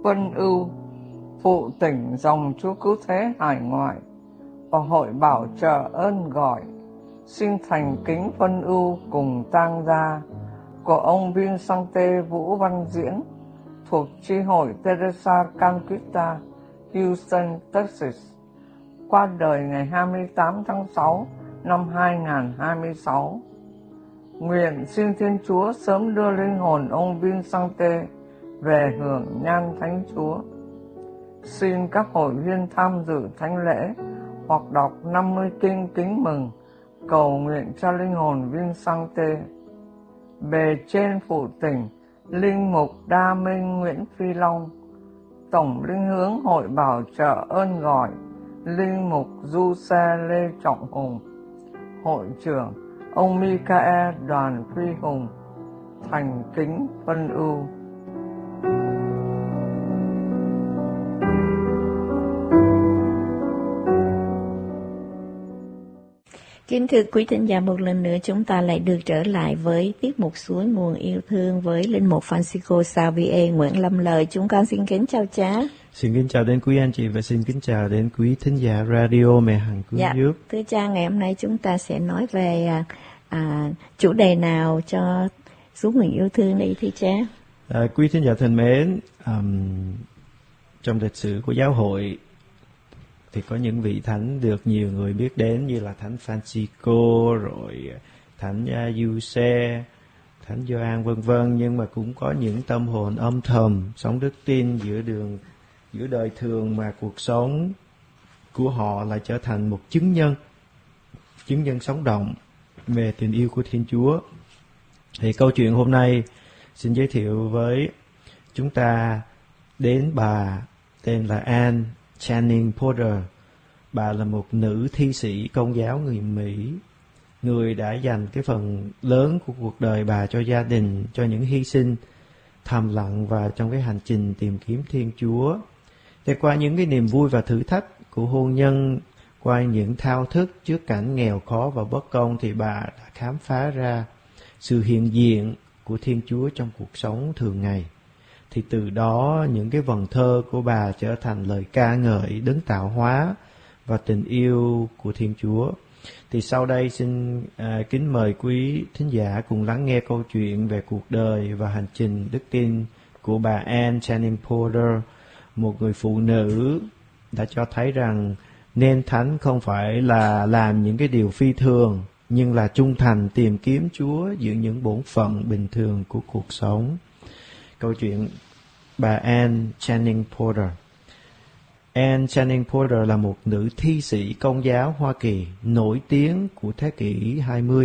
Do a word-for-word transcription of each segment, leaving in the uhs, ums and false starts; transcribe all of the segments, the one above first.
Vân Ưu, phụ tỉnh dòng Chúa Cứu Thế hải ngoại và hội bảo trợ ơn gọi, xin thành kính Vân Ưu cùng tang gia của ông Vincente Vũ Văn Diễn thuộc chi hội Teresa Calcutta, Houston, Texas, qua đời ngày hai mươi tám tháng sáu năm hai nghìn không trăm hai mươi sáu. Nguyện xin Thiên Chúa sớm đưa linh hồn ông Vincente về hưởng nhan Thánh Chúa. Xin các hội viên tham dự thánh lễ hoặc đọc năm mươi kinh kính mừng cầu nguyện cho linh hồn Vincente. Bề trên phụ tỉnh linh mục Đa Minh Nguyễn Phi Long, tổng linh hướng hội bảo trợ ơn gọi linh mục Du Xe Lê Trọng Hùng, hội trưởng ông Michael Đoàn Phi Hùng, thành kính Vân Ưu. Kính thưa quý thính giả, một lần nữa chúng ta lại được trở lại với tiết mục Suối Nguồn Yêu Thương với linh mục Francisco Xavier Nguyễn Lâm Lời. Chúng con xin kính chào cha. Xin kính chào đến quý anh chị và xin kính chào đến quý thính giả radio Mẹ Hằng Cứu Dạ, Giúp. thưa cha, ngày hôm nay chúng ta sẽ nói về à, à, chủ đề nào cho Suối Nguồn Yêu Thương đây thưa cha? À, quý thính giả thân mến, um, trong lịch sử của giáo hội thì có những vị thánh được nhiều người biết đến như là thánh Francisco, rồi thánh Giuse, thánh Gioan vân vân, nhưng mà cũng có những tâm hồn âm thầm sống đức tin giữa đường giữa đời thường mà cuộc sống của họ lại trở thành một chứng nhân chứng nhân sống động về tình yêu của Thiên Chúa. Thì câu chuyện hôm nay xin giới thiệu với chúng ta đến bà tên là Anne Channing Porter. Bà là một nữ thi sĩ Công giáo người Mỹ, người đã dành cái phần lớn của cuộc đời bà cho gia đình, cho những hy sinh thầm lặng và trong cái hành trình tìm kiếm Thiên Chúa. Để qua những cái niềm vui và thử thách của hôn nhân, qua những thao thức trước cảnh nghèo khó và bất công, thì bà đã khám phá ra sự hiện diện của Thiên Chúa trong cuộc sống thường ngày. Thì từ đó những cái vần thơ của bà trở thành lời ca ngợi đấng tạo hóa và tình yêu của Thiên Chúa. Thì sau đây xin à, kính mời quý thính giả cùng lắng nghe câu chuyện về cuộc đời và hành trình đức tin của bà Anne Channing Porter, một người phụ nữ đã cho thấy rằng nên thánh không phải là làm những cái điều phi thường, nhưng là trung thành tìm kiếm Chúa giữa những bổn phận bình thường của cuộc sống. Câu chuyện bà Anne Channing Porter. Anne Channing Porter là một nữ thi sĩ Công giáo Hoa Kỳ nổi tiếng của thế kỷ hai mươi.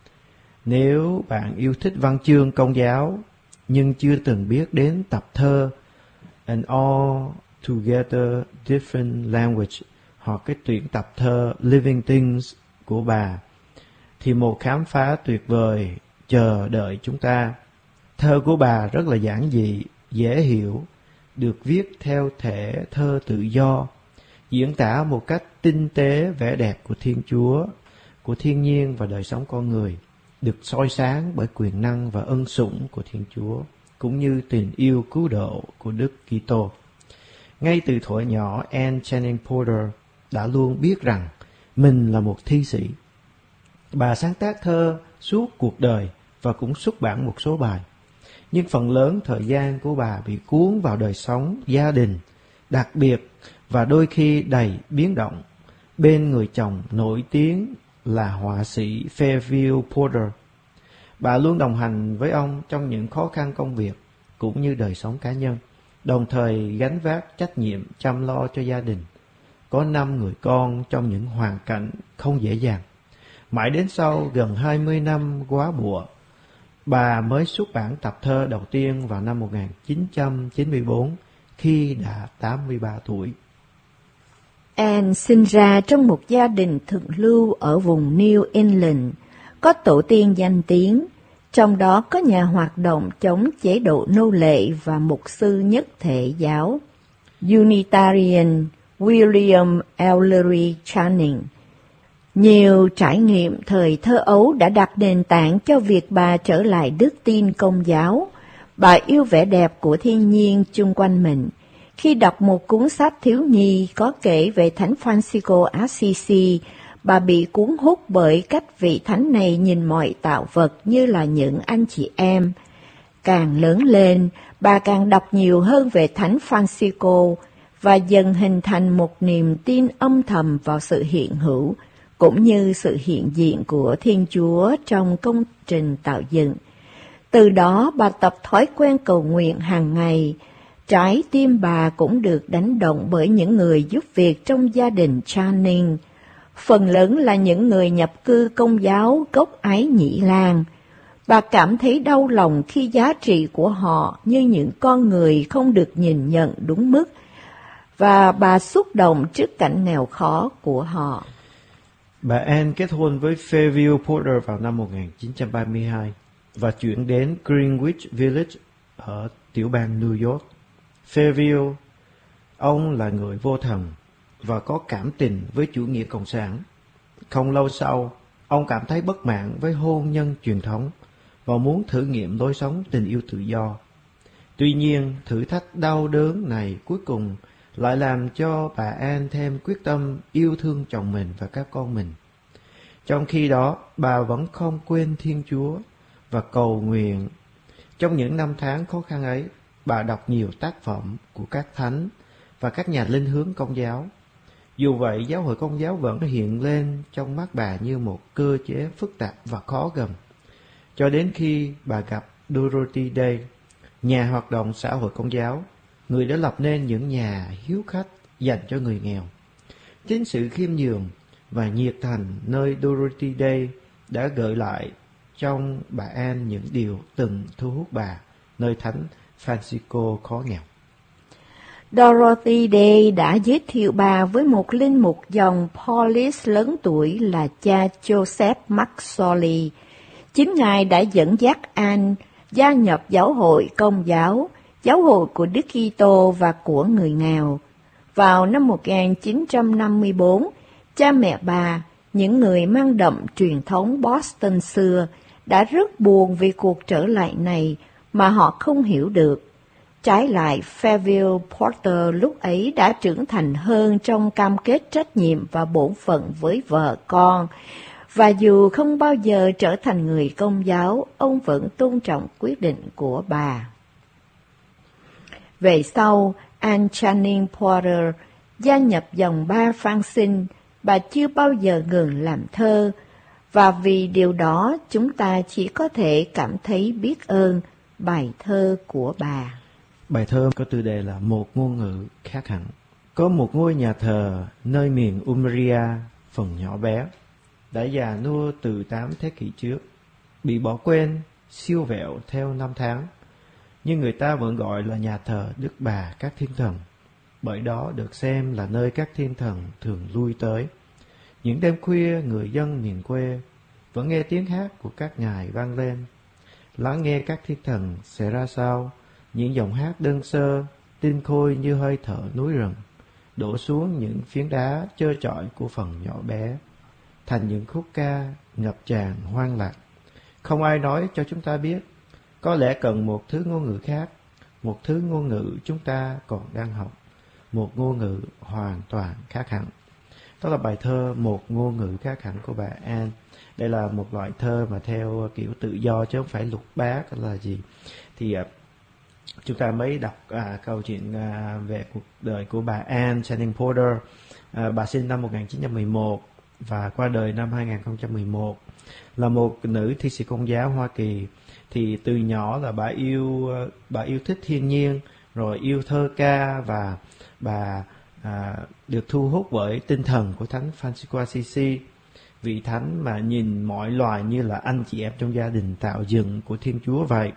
Nếu bạn yêu thích văn chương Công giáo nhưng chưa từng biết đến tập thơ An Altogether Different Language hoặc cái tuyển tập thơ Living Things của bà, thì một khám phá tuyệt vời chờ đợi chúng ta. Thơ của bà rất là giản dị, dễ hiểu, được viết theo thể thơ tự do, diễn tả một cách tinh tế vẻ đẹp của Thiên Chúa, của thiên nhiên và đời sống con người, được soi sáng bởi quyền năng và ân sủng của Thiên Chúa, cũng như tình yêu cứu độ của Đức Kitô. Ngay từ thuở nhỏ, Anne Channing Porter đã luôn biết rằng mình là một thi sĩ. Bà sáng tác thơ suốt cuộc đời và cũng xuất bản một số bài. Nhưng phần lớn thời gian của bà bị cuốn vào đời sống, gia đình, đặc biệt và đôi khi đầy biến động, bên người chồng nổi tiếng là họa sĩ Fairfield Porter. Bà luôn đồng hành với ông trong những khó khăn công việc cũng như đời sống cá nhân, đồng thời gánh vác trách nhiệm chăm lo cho gia đình. Có năm người con trong những hoàn cảnh không dễ dàng. Mãi đến sau gần hai mươi năm góa bụa, bà mới xuất bản tập thơ đầu tiên vào năm một nghìn chín trăm chín mươi tư khi đã tám mươi ba tuổi. Anne sinh ra trong một gia đình thượng lưu ở vùng New England, có tổ tiên danh tiếng, trong đó có nhà hoạt động chống chế độ nô lệ và mục sư nhất thể giáo Unitarian William Ellery Channing. Nhiều trải nghiệm thời thơ ấu đã đặt nền tảng cho việc bà trở lại đức tin Công giáo. Bà yêu vẻ đẹp của thiên nhiên chung quanh mình, Khi đọc một cuốn sách thiếu nhi có kể về Thánh Francisco Assisi, bà bị cuốn hút bởi cách vị thánh này nhìn mọi tạo vật như là những anh chị em. Càng lớn lên, bà càng đọc nhiều hơn về Thánh Francisco và dần hình thành một niềm tin âm thầm vào sự hiện hữu, cũng như sự hiện diện của Thiên Chúa trong công trình tạo dựng. Từ đó bà tập thói quen cầu nguyện hàng ngày. Trái tim bà cũng được đánh động bởi những người giúp việc trong gia đình Channing. Phần lớn là những người nhập cư Công giáo gốc Ái Nhĩ Lan. Bà cảm thấy đau lòng khi giá trị của họ như những con người không được nhìn nhận đúng mức, và bà xúc động trước cảnh nghèo khó của họ. Bà Anne kết hôn với Fairview Porter vào năm một nghìn chín trăm ba mươi hai và chuyển đến Greenwich Village ở tiểu bang New York. Fairview, ông là người vô thần và có cảm tình với chủ nghĩa cộng sản. Không lâu sau, ông cảm thấy bất mãn với hôn nhân truyền thống và muốn thử nghiệm lối sống tình yêu tự do. Tuy nhiên, thử thách đau đớn này cuối cùng lại làm cho bà Anne thêm quyết tâm yêu thương chồng mình và các con mình. Trong khi đó, bà vẫn không quên Thiên Chúa và cầu nguyện. Trong những năm tháng khó khăn ấy, bà đọc nhiều tác phẩm của các thánh và các nhà linh hướng Công giáo. Dù vậy, giáo hội Công giáo vẫn hiện lên trong mắt bà như một cơ chế phức tạp và khó gầm. Cho đến khi bà gặp Dorothy Day, nhà hoạt động xã hội Công giáo, người đã lập nên những nhà hiếu khách dành cho người nghèo. Chính sự khiêm nhường và nhiệt thành nơi Dorothy Day đã gợi lại trong bà Anne những điều từng thu hút bà nơi Thánh Francisco khó nghèo. Dorothy Day đã giới thiệu bà với một linh mục dòng Polish lớn tuổi là cha Joseph Maxoli. Chính ngài đã dẫn dắt Anne gia nhập giáo hội Công giáo, giáo hội của Đức Kitô và của người nghèo. Vào năm một nghìn chín trăm năm mươi tư, cha mẹ bà, những người mang đậm truyền thống Boston xưa, đã rất buồn vì cuộc trở lại này mà họ không hiểu được. Trái lại, Fairview Porter lúc ấy đã trưởng thành hơn trong cam kết trách nhiệm và bổn phận với vợ con, và dù không bao giờ trở thành người Công giáo, ông vẫn tôn trọng quyết định của bà. Về sau, Anne Channing Porter gia nhập dòng ba Phan Sinh. Bà chưa bao giờ ngừng làm thơ, và vì điều đó chúng ta chỉ có thể cảm thấy biết ơn bài thơ của bà. Bài thơ có tiêu đề là Một ngôn ngữ khác hẳn. Có một ngôi nhà thờ nơi miền Umbria, phần nhỏ bé, đã già nua từ tám thế kỷ trước, bị bỏ quên, siêu vẹo theo năm tháng, nhưng người ta vẫn gọi là nhà thờ Đức Bà các Thiên Thần, bởi đó được xem là nơi các thiên thần thường lui tới. Những đêm khuya, người dân miền quê vẫn nghe tiếng hát của các ngài vang lên. Lắng nghe các thiên thần sẽ ra sao, những dòng hát đơn sơ, tinh khôi như hơi thở núi rừng, đổ xuống những phiến đá trơ trọi của phần nhỏ bé, thành những khúc ca ngập tràn hoang lạc. Không ai nói cho chúng ta biết, có lẽ cần một thứ ngôn ngữ khác, một thứ ngôn ngữ chúng ta còn đang học, một ngôn ngữ hoàn toàn khác hẳn. Đó là bài thơ Một ngôn ngữ khác hẳn của bà Anne. Đây là một loại thơ mà theo kiểu tự do chứ không phải lục bát là gì. Thì à, chúng ta mới đọc à, câu chuyện à, về cuộc đời của bà Anne Channing Porter. À, bà sinh năm một nghìn chín trăm mười một và qua đời năm hai nghìn không trăm mười một. Là một nữ thi sĩ Công giáo Hoa Kỳ. Thì từ nhỏ là bà yêu bà yêu thích thiên nhiên, rồi yêu thơ ca, và bà à, được thu hút bởi tinh thần của Thánh Francisco Assisi, vị thánh mà nhìn mọi loài như là anh chị em trong gia đình tạo dựng của Thiên Chúa vậy.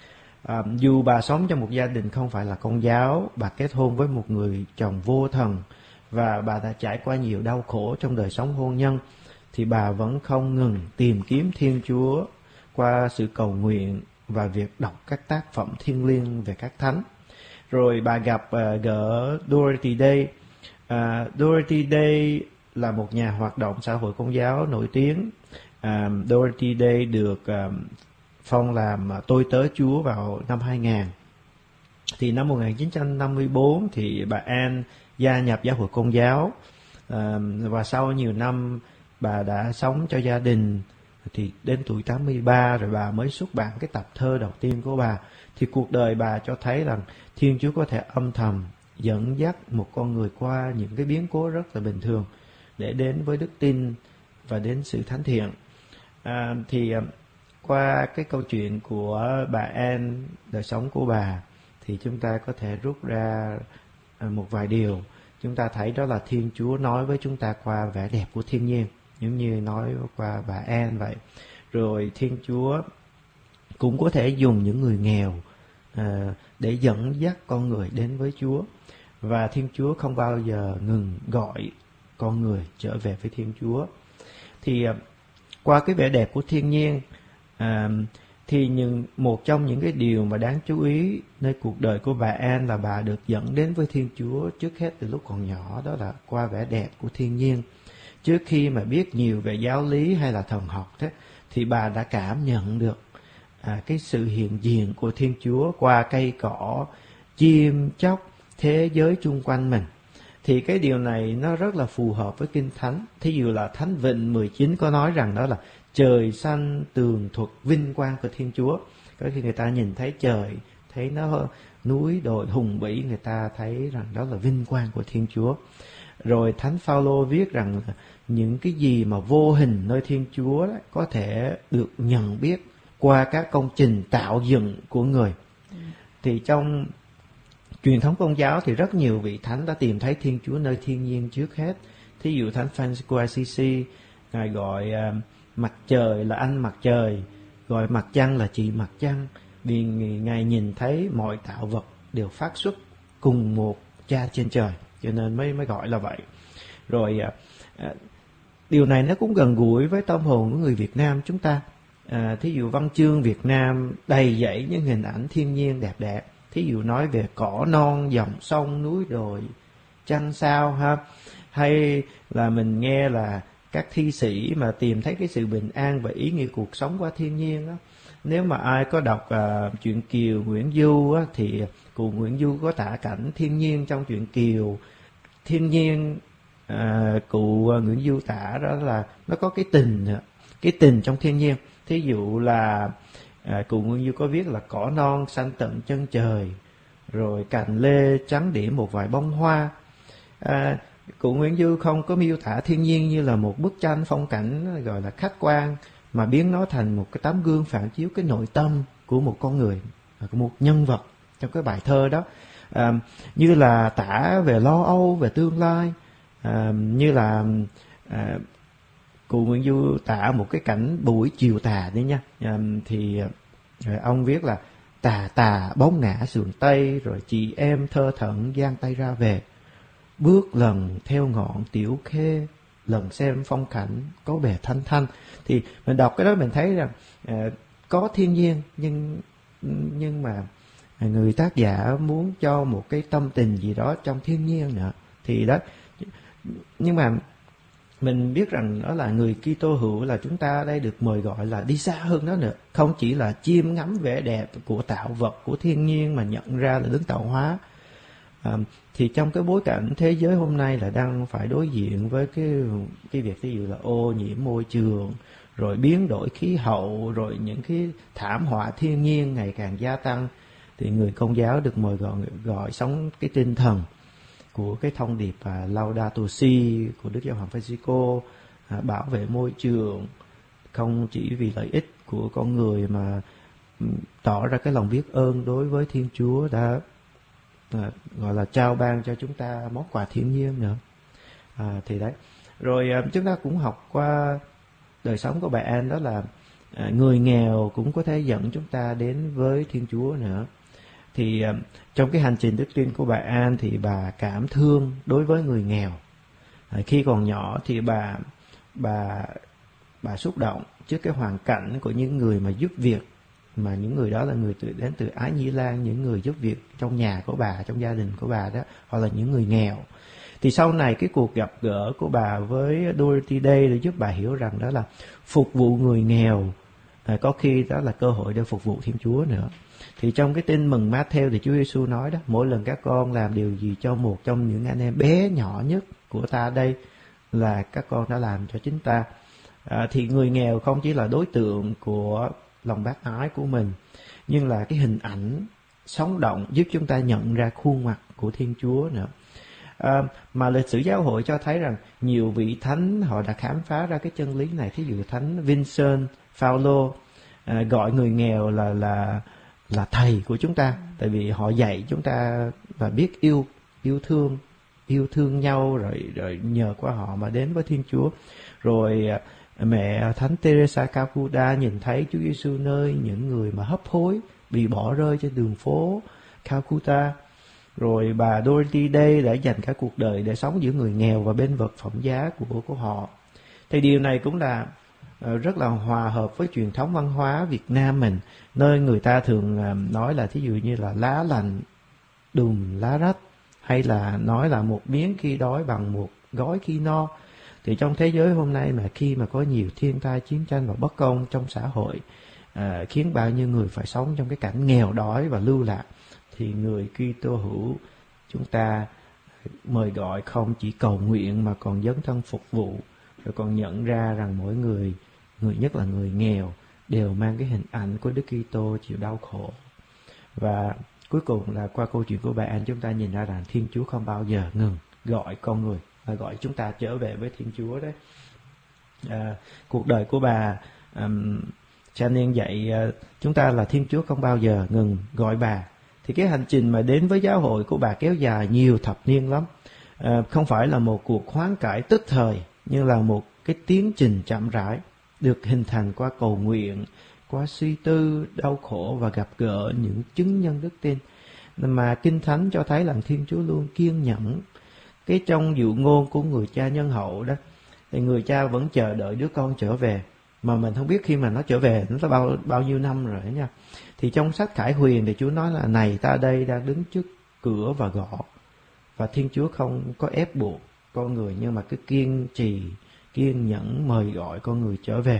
À, dù bà sống trong một gia đình không phải là Công giáo, bà kết hôn với một người chồng vô thần và bà đã trải qua nhiều đau khổ trong đời sống hôn nhân, thì bà vẫn không ngừng tìm kiếm Thiên Chúa qua sự cầu nguyện và việc đọc các tác phẩm thiêng liêng về các thánh. Rồi bà gặp uh, gỡ Dorothy Day. Uh, Dorothy Day là một nhà hoạt động xã hội Công giáo nổi tiếng. Uh, Dorothy Day được uh, phong làm uh, tôi tớ Chúa vào năm hai nghìn. Thì Thì năm một nghìn chín trăm năm mươi tư thì bà Anne gia nhập giáo hội Công giáo, à, và sau nhiều năm bà đã sống cho gia đình. Thì đến tuổi tám mươi ba rồi bà mới xuất bản cái tập thơ đầu tiên của bà. Thì cuộc đời bà cho thấy rằng Thiên Chúa có thể âm thầm dẫn dắt một con người qua những cái biến cố rất là bình thường để đến với đức tin và đến sự thánh thiện. À, thì qua cái câu chuyện của bà Anne, đời sống của bà, thì chúng ta có thể rút ra một vài điều. Chúng ta thấy đó là Thiên Chúa nói với chúng ta qua vẻ đẹp của thiên nhiên, giống như nói qua bà Anne vậy. Rồi Thiên Chúa cũng có thể dùng những người nghèo à, để dẫn dắt con người đến với Chúa. Và Thiên Chúa không bao giờ ngừng gọi con người trở về với Thiên Chúa. Thì à, qua cái vẻ đẹp của thiên nhiên, à, thì những, một trong những cái điều mà đáng chú ý nơi cuộc đời của bà Anne là bà được dẫn đến với Thiên Chúa trước hết từ lúc còn nhỏ, đó là qua vẻ đẹp của thiên nhiên. Trước khi mà biết nhiều về giáo lý hay là thần học thế, thì bà đã cảm nhận được à, cái sự hiện diện của Thiên Chúa qua cây cỏ, chim chóc, thế giới chung quanh mình. Thì cái điều này nó rất là phù hợp với Kinh Thánh. Thí dụ là Thánh Vịnh mười chín có nói rằng đó là trời xanh tường thuật vinh quang của Thiên Chúa. Có khi người ta nhìn thấy trời, thấy nó núi đồi hùng vĩ, người ta thấy rằng đó là vinh quang của Thiên Chúa. Rồi Thánh Phaolô viết rằng những cái gì mà vô hình nơi Thiên Chúa đó, có thể được nhận biết qua các công trình tạo dựng của người. Ừ. Thì trong truyền thống Công giáo thì rất nhiều vị thánh đã tìm thấy Thiên Chúa nơi thiên nhiên trước hết. Thí dụ Thánh Francisco Assisi, Ngài gọi uh, mặt trời là anh mặt trời, gọi mặt trăng là chị mặt trăng, vì Ngài nhìn thấy mọi tạo vật đều phát xuất cùng một Cha trên trời, cho nên mới mới gọi là vậy. Rồi uh, uh, điều này nó cũng gần gũi với tâm hồn của người Việt Nam chúng ta. À, thí dụ văn chương Việt Nam đầy dẫy những hình ảnh thiên nhiên đẹp đẹp. Thí dụ nói về cỏ non, dòng sông, núi đồi, trăng sao ha. Hay là mình nghe là các thi sĩ mà tìm thấy cái sự bình an và ý nghĩa cuộc sống qua thiên nhiên đó. Nếu mà ai có đọc uh, truyện Kiều Nguyễn Du á, thì cụ Nguyễn Du có tả cảnh thiên nhiên trong truyện Kiều. Thiên nhiên uh, cụ Nguyễn Du tả đó là nó có cái tình, cái tình trong thiên nhiên. Thí dụ là À, cụ Nguyễn Du có viết là cỏ non xanh tận chân trời, rồi cành lê trắng điểm một vài bông hoa. À, cụ Nguyễn Du không có miêu tả thiên nhiên như là một bức tranh phong cảnh gọi là khách quan, mà biến nó thành một cái tấm gương phản chiếu cái nội tâm của một con người, của một nhân vật trong cái bài thơ đó. À, như là tả về lo âu, về tương lai, à, như là à, cụ Nguyễn Du tả một cái cảnh buổi chiều tà đấy nha, à, thì à, ông viết là tà tà bóng ngã sườn tây, rồi chị em thơ thẩn giang tay ra về, bước lần theo ngọn tiểu khê, lần xem phong cảnh có bề thanh thanh. Thì mình đọc cái đó mình thấy rằng à, có thiên nhiên, nhưng nhưng mà người tác giả muốn cho một cái tâm tình gì đó trong thiên nhiên nữa. Thì đó, nhưng mà mình biết rằng đó là người Kitô hữu, là chúng ta đây được mời gọi là đi xa hơn đó nữa, không chỉ là chiêm ngắm vẻ đẹp của tạo vật, của thiên nhiên mà nhận ra là đứng tạo hóa. À, thì trong cái bối cảnh thế giới hôm nay là đang phải đối diện với cái cái việc ví dụ là ô nhiễm môi trường, rồi biến đổi khí hậu, rồi những cái thảm họa thiên nhiên ngày càng gia tăng, thì người Công giáo được mời gọi gọi sống cái tinh thần của cái thông điệp à, Laudato Si của Đức Giáo hoàng Francisco, à, bảo vệ môi trường không chỉ vì lợi ích của con người mà tỏ ra cái lòng biết ơn đối với Thiên Chúa đã à, gọi là trao ban cho chúng ta món quà thiên nhiên nữa. À, thì đấy, rồi à, chúng ta cũng học qua đời sống của bà Anne, đó là à, người nghèo cũng có thể dẫn chúng ta đến với Thiên Chúa nữa. Thì uh, trong cái hành trình đức tin của bà Anne thì bà cảm thương đối với người nghèo. À, khi còn nhỏ thì bà bà bà xúc động trước cái hoàn cảnh của những người mà giúp việc, mà những người đó là người từ, đến từ Ái Nhĩ Lan, những người giúp việc trong nhà của bà, trong gia đình của bà đó, hoặc là những người nghèo. Thì sau này cái cuộc gặp gỡ của bà với Dorothy Day để giúp bà hiểu rằng đó là phục vụ người nghèo à, có khi đó là cơ hội để phục vụ Thiên Chúa nữa. Thì trong cái tin mừng Matthew thì Chúa Giêsu nói đó, mỗi lần các con làm điều gì cho một trong những anh em bé nhỏ nhất của ta đây là các con đã làm cho chính ta. À, thì người nghèo không chỉ là đối tượng của lòng bác ái của mình, nhưng là cái hình ảnh sống động giúp chúng ta nhận ra khuôn mặt của Thiên Chúa nữa. À, mà lịch sử giáo hội cho thấy rằng nhiều vị thánh họ đã khám phá ra cái chân lý này. Thí dụ thánh Vincent Paulo à, gọi người nghèo là là là thầy của chúng ta, tại vì họ dạy chúng ta và biết yêu yêu thương yêu thương nhau, rồi rồi nhờ qua họ mà đến với Thiên Chúa. Rồi mẹ thánh Teresa Calcutta nhìn thấy Chúa Giêsu nơi những người mà hấp hối bị bỏ rơi trên đường phố Calcutta. Rồi bà Dorothy Day đã dành cả cuộc đời để sống giữa người nghèo và bên vật phẩm giá của của họ. Thì điều này cũng là rất là hòa hợp với truyền thống văn hóa Việt Nam mình, nơi người ta thường nói là thí dụ như là lá lành đùm lá rách, hay là nói là một miếng khi đói bằng một gói khi no. Thì trong thế giới hôm nay mà khi mà có nhiều thiên tai, chiến tranh và bất công trong xã hội, à, khiến bao nhiêu người phải sống trong cái cảnh nghèo đói và lưu lạc, thì người Kitô hữu chúng ta mời gọi không chỉ cầu nguyện mà còn dấn thân phục vụ, rồi còn nhận ra rằng mỗi người, người nhất là người nghèo, đều mang cái hình ảnh của Đức Kitô chịu đau khổ. Và cuối cùng là qua câu chuyện của bà Ann, chúng ta nhìn ra rằng Thiên Chúa không bao giờ ngừng gọi con người, là gọi chúng ta trở về với Thiên Chúa đấy. À, cuộc đời của bà um, cho nên dạy uh, chúng ta là Thiên Chúa không bao giờ ngừng gọi bà. Thì cái hành trình mà đến với giáo hội của bà kéo dài nhiều thập niên lắm. À, không phải là một cuộc hoán cải tức thời, nhưng là một cái tiến trình chậm rãi, được hình thành qua cầu nguyện, qua suy tư, đau khổ và gặp gỡ những chứng nhân đức tin. Mà Kinh Thánh cho thấy là Thiên Chúa luôn kiên nhẫn. Cái trong dụ ngôn của người cha nhân hậu đó, thì người cha vẫn chờ đợi đứa con trở về, mà mình không biết khi mà nó trở về nó đã bao bao nhiêu năm rồi nha. Thì trong sách Khải Huyền thì Chúa nói là này ta đây đang đứng trước cửa và gõ. Và Thiên Chúa không có ép buộc con người, nhưng mà cứ kiên trì, kiên nhẫn mời gọi con người trở về.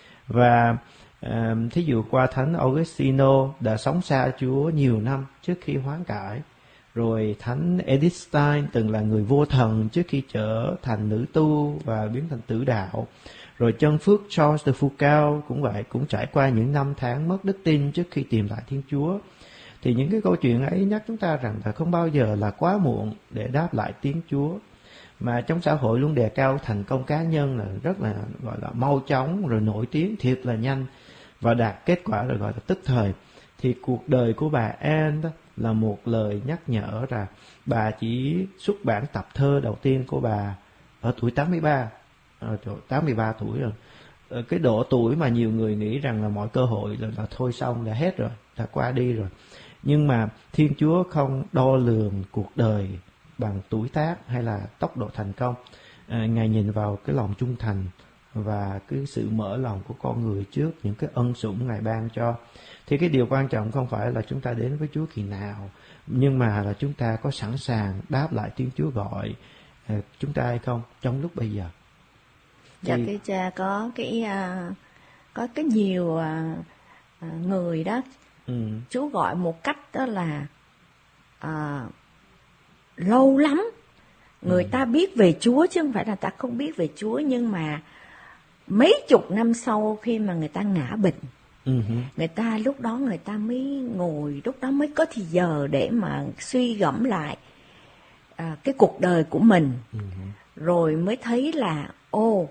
Và uh, thí dụ qua Thánh Augustino đã sống xa Chúa nhiều năm trước khi hoán cải. Rồi Thánh Edith Stein từng là người vô thần trước khi trở thành nữ tu và biến thành tử đạo. Rồi chân phước Charles de Foucault cũng vậy, cũng trải qua những năm tháng mất đức tin trước khi tìm lại Thiên Chúa. Thì những cái câu chuyện ấy nhắc chúng ta rằng là không bao giờ là quá muộn để đáp lại tiếng Chúa. Mà trong xã hội luôn đề cao thành công cá nhân là rất là gọi là mau chóng, rồi nổi tiếng thiệt là nhanh và đạt kết quả rồi gọi là tức thời. Thì cuộc đời của bà Ann đó là một lời nhắc nhở là bà chỉ xuất bản tập thơ đầu tiên của bà ở tuổi tám mươi ba. À, tám mươi ba tuổi rồi. Cái độ tuổi mà nhiều người nghĩ rằng là mọi cơ hội là, là thôi xong, đã hết rồi, đã qua đi rồi. Nhưng mà Thiên Chúa không đo lường cuộc đời bằng tuổi tác hay là tốc độ thành công. À, Ngài nhìn vào cái lòng trung thành và cái sự mở lòng của con người trước những cái ân sủng Ngài ban cho. Thì cái điều quan trọng không phải là chúng ta đến với Chúa kỳ nào, nhưng mà là chúng ta có sẵn sàng đáp lại tiếng Chúa gọi à, chúng ta hay không trong lúc bây giờ. Dạ cái cha có cái uh, có cái nhiều uh, uh, người đó, ừ. Chúa gọi một cách đó là uh, lâu lắm người ừ. ta biết về Chúa, chứ không phải là ta không biết về Chúa, nhưng mà mấy chục năm sau khi mà người ta ngã bệnh, ừ. người ta lúc đó người ta mới ngồi, lúc đó mới có thì giờ để mà suy gẫm lại uh, cái cuộc đời của mình, ừ. rồi mới thấy là ô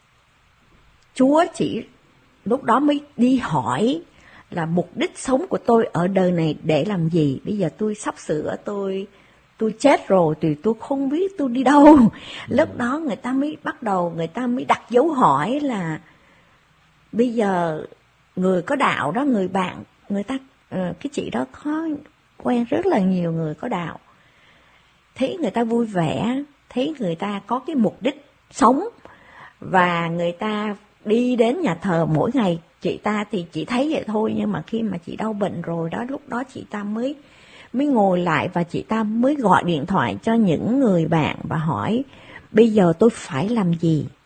Chúa chỉ lúc đó mới đi hỏi là mục đích sống của tôi ở đời này để làm gì. Bây giờ tôi sắp sửa tôi tôi chết rồi thì tôi không biết tôi đi đâu. Lúc đó người ta mới bắt đầu, người ta mới đặt dấu hỏi là bây giờ người có đạo đó, người bạn, người ta cái chị đó có quen rất là nhiều người có đạo. Thấy người ta vui vẻ, thấy người ta có cái mục đích sống và người ta đi đến nhà thờ mỗi ngày. Chị ta thì chị thấy vậy thôi, nhưng mà khi mà chị đau bệnh rồi đó, lúc đó chị ta mới mới ngồi lại và chị ta mới gọi điện thoại cho những người bạn và hỏi bây giờ tôi phải làm gì,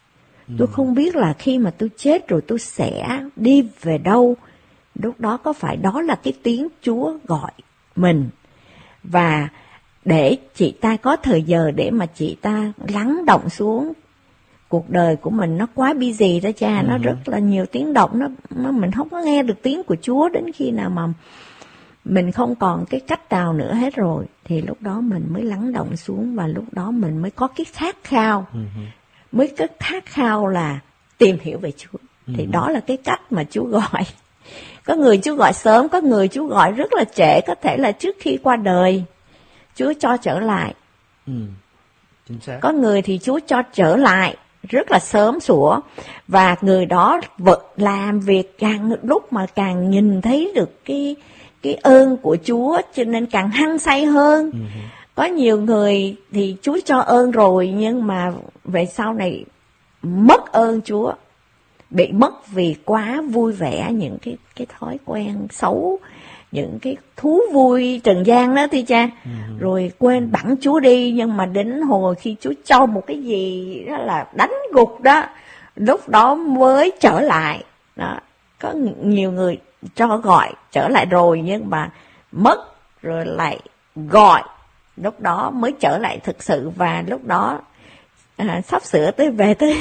Ừ. Tôi không biết là khi mà tôi chết rồi tôi sẽ đi về đâu. Lúc đó có phải đó là cái tiếng Chúa gọi mình, và để chị ta có thời giờ để mà chị ta lắng động xuống. Cuộc đời của mình nó quá busy đó cha, Ừ. nó rất là nhiều tiếng động, nó, nó mình không có nghe được tiếng của Chúa đến khi nào mà mình không còn cái cách nào nữa hết rồi, thì lúc đó mình mới lắng động xuống, và lúc đó mình mới có cái khát khao, Ừ. mới có khát khao là tìm hiểu về Chúa. Ừ. Thì đó là cái cách mà Chúa gọi. Có người Chúa gọi sớm, có người Chúa gọi rất là trễ, có thể là trước khi qua đời Chúa cho trở lại. Ừ. Chính xác. Có người thì Chúa cho trở lại rất là sớm sủa, và người đó vật làm việc càng lúc mà càng nhìn thấy được cái cái ơn của Chúa, cho nên càng hăng say hơn. Ừ. Có nhiều người thì Chúa cho ơn rồi, nhưng mà về sau này mất ơn Chúa, bị mất vì quá vui vẻ những cái cái thói quen xấu, những cái thú vui trần gian đó thì cha. Ừ. Rồi quên bẵng Chúa đi, nhưng mà đến hồi khi Chúa cho một cái gì đó là đánh gục đó, lúc đó mới trở lại đó. Có nhiều người cho gọi trở lại rồi, nhưng mà mất rồi lại gọi, lúc đó mới trở lại thực sự. Và lúc đó à, sắp sửa tới về tới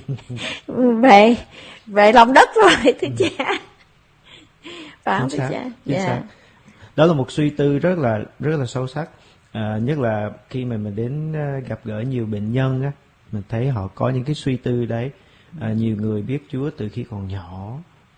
về về lòng đất rồi thưa cha. Phải không Chính thưa xác, cha? chính Dạ. xác. Đó là một suy tư rất là rất là sâu sắc. À, nhất là khi mà mình đến uh, gặp gỡ nhiều bệnh nhân á, mình thấy họ có những cái suy tư đấy. À, nhiều người biết Chúa từ khi còn nhỏ,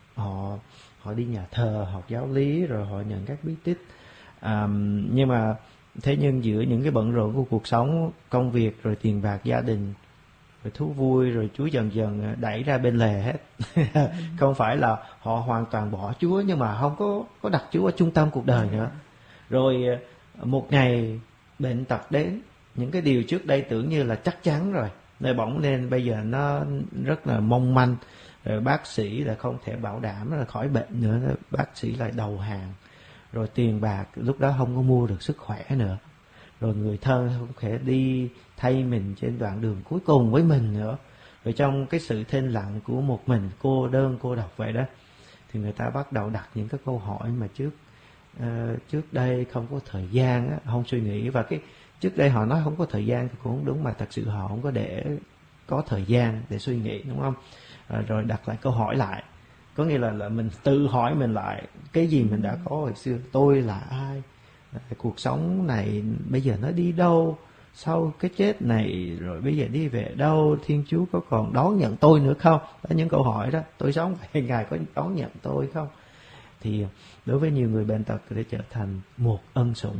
họ họ đi nhà thờ, học giáo lý, rồi họ nhận các bí tích. À, nhưng mà thế nhưng giữa những cái bận rộn của cuộc sống, công việc, rồi tiền bạc, gia đình, rồi thú vui, rồi Chúa dần dần đẩy ra bên lề hết. Không phải là họ hoàn toàn bỏ Chúa, nhưng mà không có có đặt Chúa ở trung tâm cuộc đời nữa. Rồi một ngày bệnh tật đến, những cái điều trước đây tưởng như là chắc chắn rồi, nơi bỗng nên bây giờ nó rất là mong manh. Rồi bác sĩ là không thể bảo đảm là khỏi bệnh nữa, bác sĩ lại đầu hàng. Rồi tiền bạc lúc đó không có mua được sức khỏe nữa. Rồi người thân không thể đi thay mình trên đoạn đường cuối cùng với mình nữa. Rồi trong cái sự thinh lặng của một mình, cô đơn cô độc vậy đó, thì người ta bắt đầu đặt những cái câu hỏi mà trước uh, trước đây không có thời gian á, không suy nghĩ. Và cái trước đây họ nói không có thời gian thì cũng không đúng, mà thật sự họ không có để có thời gian để suy nghĩ, đúng không? À, rồi đặt lại câu hỏi lại, có nghĩa là, là mình tự hỏi mình lại cái gì mình đã có hồi xưa. Tôi là ai? Cuộc sống này bây giờ nó đi đâu? Sau cái chết này rồi bây giờ đi về đâu? Thiên Chúa có còn đón nhận tôi nữa không? Đó, những câu hỏi đó. Tôi sống vậy, Ngài có đón nhận tôi không? Thì đối với nhiều người bệnh tật để trở thành một ân sủng.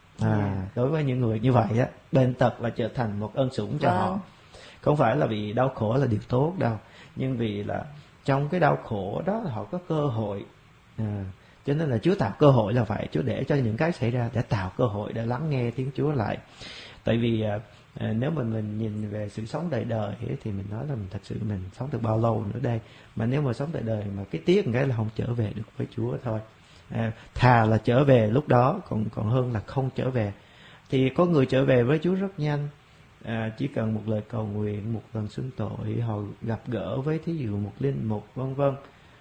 À, đối với những người như vậy á, bệnh tật là trở thành một ân sủng cho họ. Không phải là vì đau khổ là điều tốt đâu, nhưng vì là trong cái đau khổ đó họ có cơ hội. À, cho nên là Chúa tạo cơ hội là vậy. Chúa để cho những cái xảy ra để tạo cơ hội để lắng nghe tiếng Chúa lại. Tại vì à, nếu mà mình nhìn về sự sống đời đời thì mình nói là mình thật sự mình sống được bao lâu nữa đây. Mà nếu mà sống đời đời mà cái tiếc một cái là không trở về được với Chúa thôi. À, thà là trở về lúc đó còn còn hơn là không trở về. Thì có người trở về với Chúa rất nhanh. À, chỉ cần một lời cầu nguyện, một lần xưng tội, họ gặp gỡ với thí dụ một linh mục vân vân,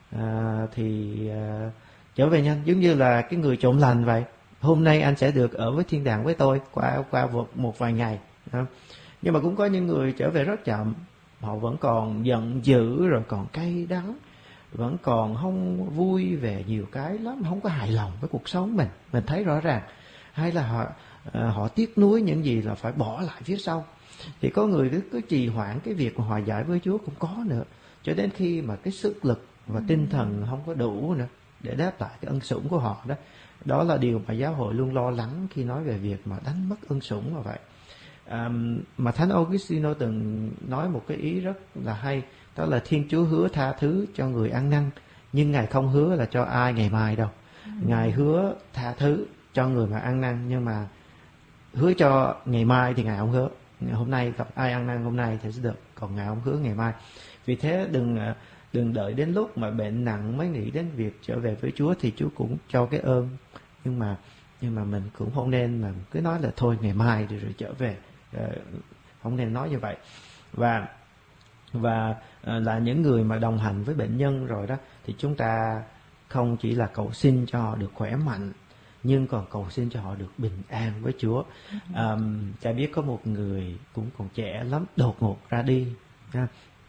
à, thì à, trở về nhanh, giống như là cái người trộm lành vậy. Hôm nay anh sẽ được ở với thiên đàng với tôi qua qua một, một vài ngày. À, nhưng mà cũng có những người trở về rất chậm, họ vẫn còn giận dữ, rồi còn cay đắng, vẫn còn không vui về nhiều cái lắm, không có hài lòng với cuộc sống mình. Mình thấy rõ ràng. Hay là họ à, họ tiếc nuối những gì là phải bỏ lại phía sau. Thì có người cứ, cứ trì hoãn cái việc mà hòa giải với Chúa cũng có nữa, cho đến khi mà cái sức lực và tinh thần không có đủ nữa để đáp lại cái ân sủng của họ đó. Đó là điều mà giáo hội luôn lo lắng khi nói về việc mà đánh mất ân sủng mà vậy. À, mà Thánh Augustino từng nói một cái ý rất là hay, đó là Thiên Chúa hứa tha thứ cho người ăn năn, nhưng Ngài không hứa là cho ai ngày mai đâu. Ngài hứa tha thứ cho người mà ăn năn, nhưng mà hứa cho ngày mai thì Ngài không hứa. Hôm nay gặp ai ăn năn hôm nay thì sẽ được, còn Ngài không hứa ngày mai. Vì thế đừng đừng đợi đến lúc mà bệnh nặng mới nghĩ đến việc trở về với Chúa, thì Chúa cũng cho cái ơn. Nhưng mà nhưng mà mình cũng không nên mà cứ nói là thôi ngày mai rồi, rồi trở về. Không nên nói như vậy. Và Và à, là những người mà đồng hành với bệnh nhân rồi đó, thì chúng ta không chỉ là cầu xin cho họ được khỏe mạnh, nhưng còn cầu xin cho họ được bình an với Chúa. À, cha biết có một người cũng còn trẻ lắm, đột ngột ra đi. À,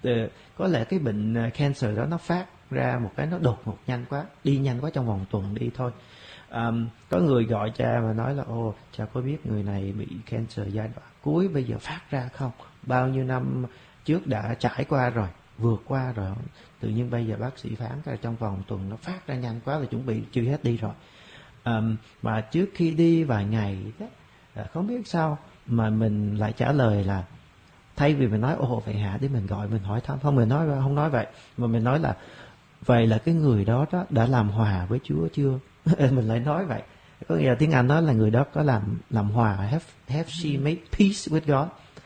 có lẽ cái bệnh cancer đó nó phát ra một cái nó đột ngột nhanh quá, đi nhanh quá, trong vòng tuần đi thôi. À, có người gọi cha và nói là ồ, cha có biết người này bị cancer giai đoạn cuối bây giờ phát ra không? Bao nhiêu năm trước đã trải qua rồi, vượt qua rồi, tự nhiên bây giờ bác sĩ phán ra trong vòng tuần nó phát ra nhanh quá, là chuẩn bị chưa hết đi rồi. À, mà trước khi đi vài ngày đó, không biết sao mà mình lại trả lời là thay vì mình nói ồ vậy hả, để mình gọi mình hỏi thăm, không, mình nói không nói vậy, mà mình nói là vậy là cái người đó, đó đã làm hòa với Chúa chưa? Mình lại nói vậy, có nghĩa là tiếng Anh nói là người đó có làm làm hòa, have, have she made peace with God,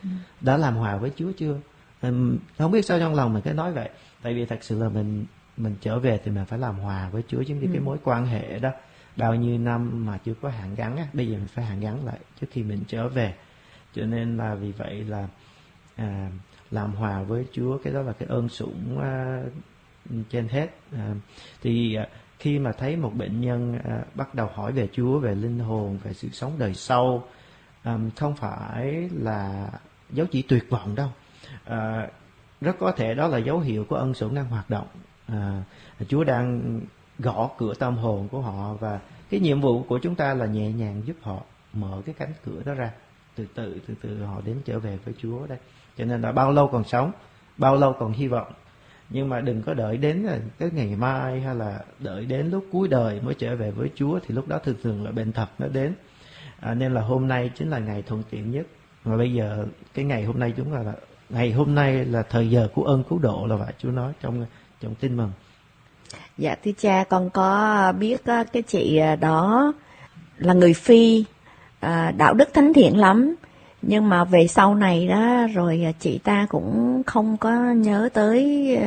đã làm hòa với Chúa chưa? Mình không biết sao trong lòng mình cứ nói vậy, tại vì thật sự là mình mình trở về thì mình phải làm hòa với Chúa, chứ cái mối quan hệ đó bao nhiêu năm mà chưa có hàn gắn á, bây giờ mình phải hàn gắn lại trước khi mình trở về. Cho nên là vì vậy là à, làm hòa với Chúa, cái đó là cái ơn sủng à, trên hết. À, thì à, khi mà thấy một bệnh nhân à, bắt đầu hỏi về Chúa, về linh hồn, về sự sống đời sau, à, không phải là dấu chỉ tuyệt vọng đâu. À, rất có thể đó là dấu hiệu của ân sủng đang hoạt động. À, Chúa đang gõ cửa tâm hồn của họ, và cái nhiệm vụ của chúng ta là nhẹ nhàng giúp họ mở cái cánh cửa đó ra, từ từ từ từ họ đến trở về với Chúa đây. Cho nên là bao lâu còn sống, bao lâu còn hy vọng, nhưng mà đừng có đợi đến cái ngày mai hay là đợi đến lúc cuối đời mới trở về với Chúa, thì lúc đó thường thường là bệnh tật nó đến. À, nên là hôm nay chính là ngày thuận tiện nhất. Mà bây giờ cái ngày hôm nay chúng là, là ngày hôm nay là thời giờ của ơn cứu độ, là vậy Chúa nói trong trong tin mừng. Dạ thưa cha, con có biết cái chị đó là người Phi, đạo đức thánh thiện lắm, nhưng mà về sau này đó rồi chị ta cũng không có nhớ tới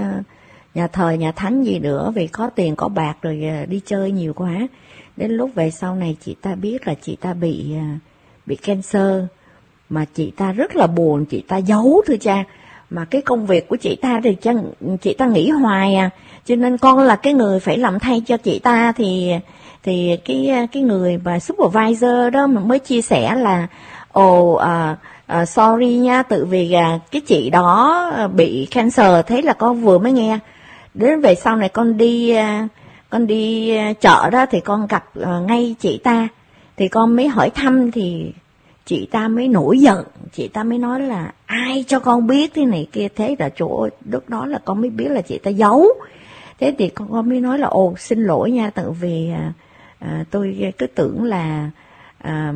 nhà thờ nhà thánh gì nữa, vì có tiền có bạc rồi đi chơi nhiều quá. Đến lúc về sau này chị ta biết là chị ta bị bị cancer, mà chị ta rất là buồn, chị ta giấu thưa cha. Mà cái công việc của chị ta thì chắc chị ta nghỉ hoài à, cho nên con là cái người phải làm thay cho chị ta. Thì thì cái cái người mà supervisor đó mà mới chia sẻ là ồ oh, uh, uh, sorry nha, tự vì uh, cái chị đó bị cancer, thế là con vừa mới nghe. Đến về sau này con đi uh, con đi chợ đó thì con gặp uh, ngay chị ta, thì con mới hỏi thăm, thì chị ta mới nổi giận, chị ta mới nói là ai cho con biết thế này kia. Thế là chỗ lúc đó là con mới biết là chị ta giấu. Thế thì con, con mới nói là ồ xin lỗi nha, tự vì à, à, tôi cứ tưởng là à,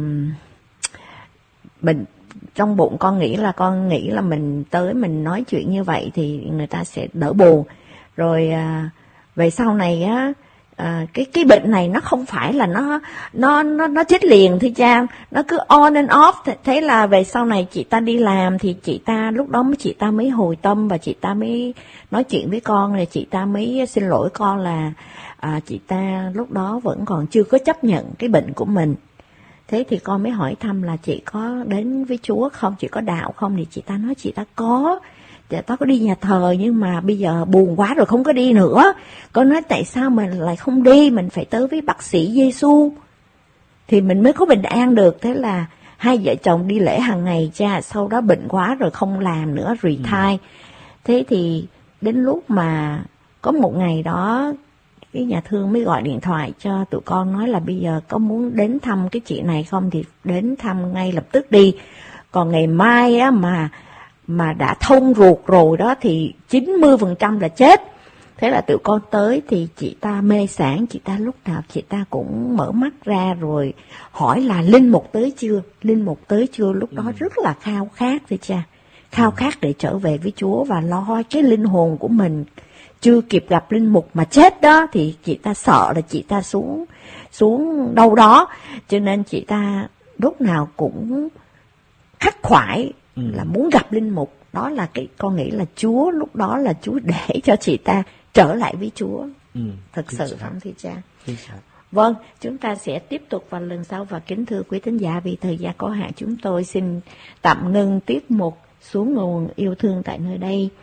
mình trong bụng con nghĩ là con nghĩ là mình tới mình nói chuyện như vậy thì người ta sẽ đỡ buồn. Rồi à, về sau này á, À, cái cái bệnh này nó không phải là nó nó nó nó chết liền thưa cha, nó cứ on and off. Thế là về sau này chị ta đi làm thì chị ta lúc đó chị ta mới hồi tâm, và chị ta mới nói chuyện với con, rồi chị ta mới xin lỗi con là à, chị ta lúc đó vẫn còn chưa có chấp nhận cái bệnh của mình. Thế thì con mới hỏi thăm là chị có đến với Chúa không, chị có đạo không, thì chị ta nói chị ta có. Dạ, tao có đi nhà thờ nhưng mà bây giờ buồn quá rồi không có đi nữa. Con nói tại sao mình lại không đi, mình phải tới với bác sĩ Giêsu thì mình mới có bình an được. Thế là hai vợ chồng đi lễ hàng ngày cha, sau đó bệnh quá rồi không làm nữa, retire. Ừ. Thế thì đến lúc mà có một ngày đó cái nhà thương mới gọi điện thoại cho tụi con, nói là bây giờ có muốn đến thăm cái chị này không thì đến thăm ngay lập tức đi, còn ngày mai á mà mà đã thông ruột rồi đó thì chín mươi phần trăm là chết. Thế là tụi con tới thì chị ta mê sản, chị ta lúc nào chị ta cũng mở mắt ra rồi hỏi là linh mục tới chưa, linh mục tới chưa. Lúc đó rất là khao khát thôi cha, khao khát để trở về với Chúa và lo cái linh hồn của mình. Chưa kịp gặp linh mục mà chết đó, thì chị ta sợ là chị ta xuống xuống đâu đó, cho nên chị ta lúc nào cũng khắc khoải ừ. là muốn gặp linh mục. Đó là cái con nghĩ là Chúa lúc đó là Chúa để cho chị ta trở lại với Chúa. Ừ. Thật sự không thưa cha? Vâng, chúng ta sẽ tiếp tục vào lần sau. Và kính thưa quý thính giả, vì thời gian có hạn, chúng tôi xin tạm ngưng tiết mục Xuống Nguồn Yêu Thương tại nơi đây.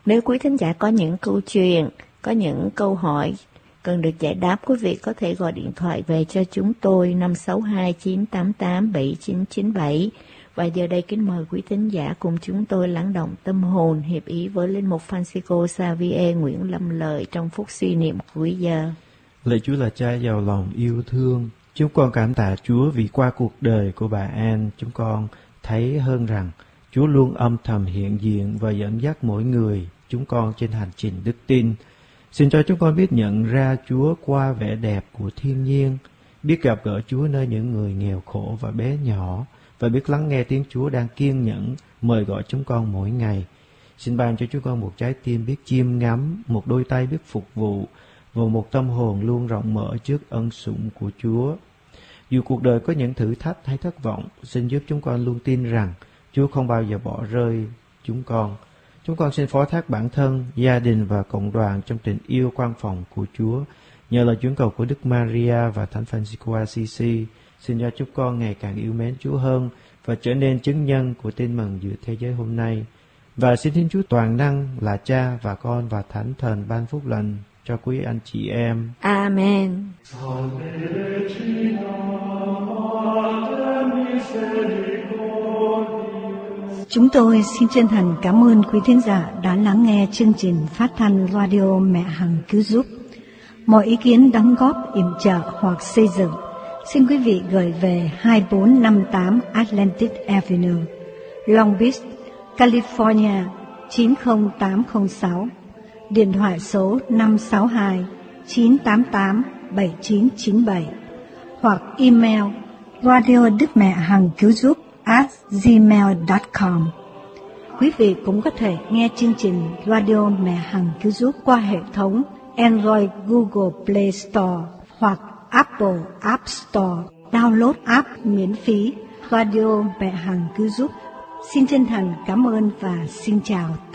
Nếu quý thính giả có những câu chuyện, có những câu hỏi cần được giải đáp, quý vị có thể gọi điện thoại về cho chúng tôi năm sáu hai chín tám tám bảy chín chín bảy. Và giờ đây kính mời quý thính giả cùng chúng tôi lắng động tâm hồn hiệp ý với linh mục Francisco Xavier Nguyễn Lâm Lợi trong phút suy niệm cuối giờ. Lạy Chúa là Cha giàu lòng yêu thương, chúng con cảm tạ Chúa vì qua cuộc đời của bà An, chúng con thấy hơn rằng Chúa luôn âm thầm hiện diện và dẫn dắt mỗi người chúng con trên hành trình đức tin. Xin cho chúng con biết nhận ra Chúa qua vẻ đẹp của thiên nhiên, biết gặp gỡ Chúa nơi những người nghèo khổ và bé nhỏ, và biết lắng nghe tiếng Chúa đang kiên nhẫn mời gọi chúng con mỗi ngày. Xin ban cho chúng con một trái tim biết chiêm ngắm, một đôi tay biết phục vụ, và một tâm hồn luôn rộng mở trước ân sủng của Chúa. Dù cuộc đời có những thử thách hay thất vọng, xin giúp chúng con luôn tin rằng Chúa không bao giờ bỏ rơi chúng con. Chúng con xin phó thác bản thân, gia đình và cộng đoàn trong tình yêu quan phòng của Chúa. Nhờ lời chuyển cầu của Đức Maria và Thánh Francisco Assisi, xin cho chúng con ngày càng yêu mến Chúa hơn và trở nên chứng nhân của tin mừng giữa thế giới hôm nay. Và xin Thiên Chúa toàn năng là Cha và Con và Thánh Thần ban phúc lành cho quý anh chị em. Amen. Chúng tôi xin chân thành cảm ơn quý thính giả đã lắng nghe chương trình phát thanh Radio Mẹ Hằng Cứu Giúp. Mọi ý kiến đóng góp, yểm trợ hoặc xây dựng, xin quý vị gửi về hai bốn năm tám Atlantic Avenue, Long Beach, California chín không tám không sáu. Điện thoại số năm sáu hai chín tám tám bảy chín chín bảy hoặc email radio đức mẹ hằng cứu giúp at gmail dot com. Quý vị cũng có thể nghe chương trình Radio Mẹ Hằng Cứu Giúp qua hệ thống Android Google Play Store hoặc Apple App Store. Download app miễn phí Radio Mẹ Hằng Cứu Giúp. Xin chân thành cảm ơn và xin chào.